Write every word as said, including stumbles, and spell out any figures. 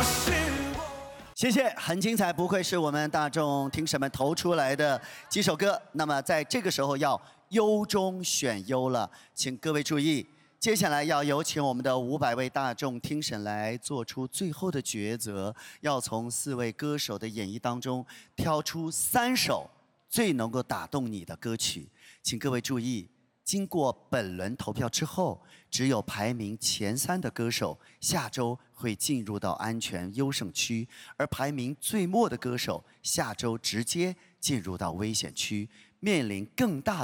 谢谢，很精彩，不愧是我们大众听审们投出来的几首歌。那么在这个时候要优中选优了，请各位注意，接下来要有请我们的五百位大众听审来做出最后的抉择，要从四位歌手的演绎当中挑出三首最能够打动你的歌曲。请各位注意，经过本轮投票之后，只有排名前三的歌手下周会进入到安全优胜区，而排名最末的歌手下周直接进入到危险区，面临更大